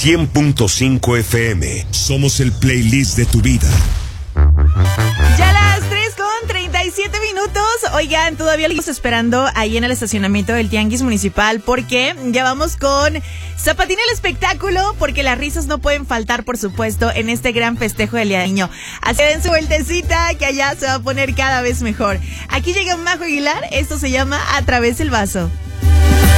100.5 FM. Somos el playlist de tu vida. Ya las 3:37 minutos. Oigan, todavía estamos esperando ahí en el estacionamiento del Tianguis Municipal porque ya vamos con Zapatín el espectáculo, porque las risas no pueden faltar, por supuesto, en este gran festejo del Día del Niño. Así den su vueltecita, que allá se va a poner cada vez mejor. Aquí llega Majo Aguilar, esto se llama A Través del Vaso.